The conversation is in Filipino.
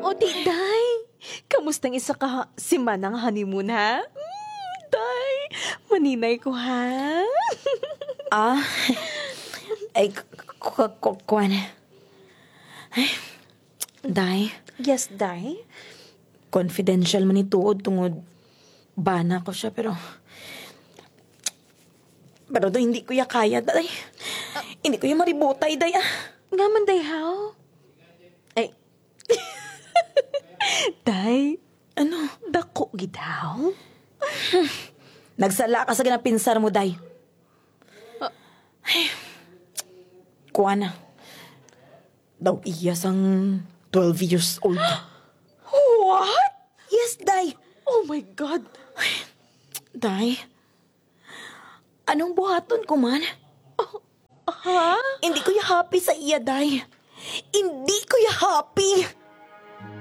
O di, day. Kamustang isa ka si Manang honeymoon, ha? Day, maninay ko, ha? Ay, kuwan. Ay, day. Yes, day. Confidential man ituod tungod bana ko siya, pero do hindi ko ya kaya, day. Hindi ko ya maributay, day, Nga man, day, how? Ay. Day, Ano? dako gidaw? Nagsala ka sa ginapinsar mo, day. Ay, kuwan na. Daw iya sang 12 years old. What? Yes, day. Oh my God. Day, anong buhaton ko man? Ha? Hindi ko ya happy sa iya, day. Hindi ko ya happy.